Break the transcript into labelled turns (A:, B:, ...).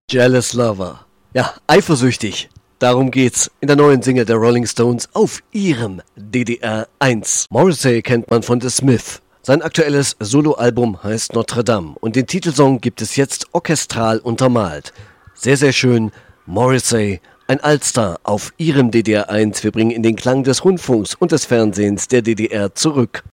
A: Jealous Lover. Ja, eifersüchtig. Darum geht's in der neuen Single der Rolling Stones auf ihrem DDR 1. Morrissey kennt man von The Smiths. Sein aktuelles Soloalbum heißt Notre Dame und den Titelsong gibt es jetzt orchestral untermalt. Sehr, sehr schön. Morrissey, ein Altstar auf ihrem DDR 1. Wir bringen in den Klang des Rundfunks und des Fernsehens der DDR zurück.